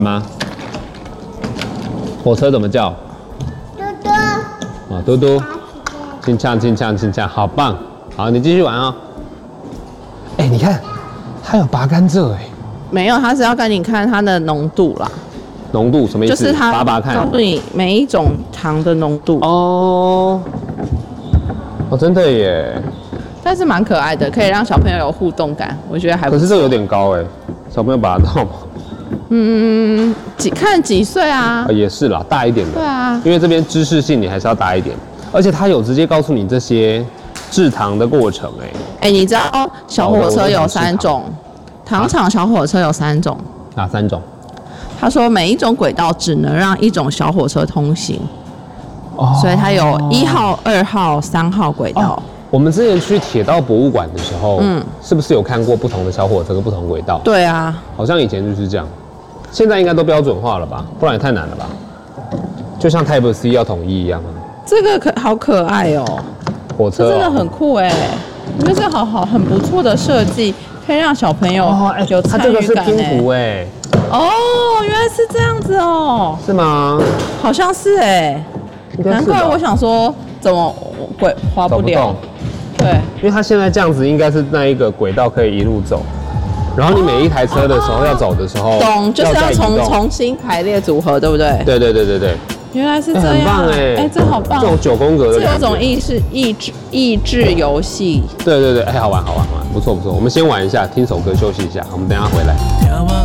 吗？火车怎么叫？ 嘟嘟。 啊，嘟嘟。轻呛轻呛轻呛，好棒！好，你继续玩哦。哎，你看，它有拔甘蔗哎。 没有，它是要跟你看它的浓度啦。 浓度什么意思？ 就是它拔拔看。 告诉你每一种糖的浓度。 哦。哦，真的耶。 但是蛮可爱的，可以让小朋友有互动感，我觉得还不错。 可是这个有点高哎，小朋友拔得到吗？ 看几岁啊？ 也是啦，大一点的。 对啊， 因为这边知识性你还是要大一点，而且它有直接告诉你这些制糖的过程哎。 你知道小火车有3种，糖厂小火车有3种。 哪3种？ 他说每一种轨道只能让一种小火车通行，所以它有1号、2号、3号轨道。 我们之前去铁道博物馆的时候，是不是有看过不同的小火车跟不同轨道？ 对啊， 好像以前就是这样，现在应该都标准化了吧？不然也太难了吧？就像 Type C 要统一一样啊。 这个好可爱哦， 火车这真的很酷哎，我觉得这很不错的设计，可以让小朋友有参与感。 它这个是拼图哎。 哦，原来是这样子哦。 是吗？ 好像是哎，难怪我想说怎么滑不了。对， 因为它现在这样子应该是那一个轨道可以一路走，然后你每一台车的时候要走的时候， 懂，就是要重新排列组合，对不对？ 对。 原来是这样， 很棒哎， 这好棒， 这种9宫格的， 这有种益智游戏。 对，好玩，不错。我们先玩一下，听首歌休息一下，我们等一下回来。